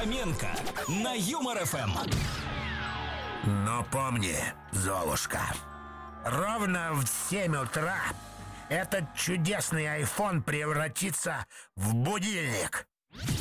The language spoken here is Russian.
Фоменко на Юмор ФМ. Но помни, Золушка, ровно в 7 утра этот чудесный айфон превратится в будильник.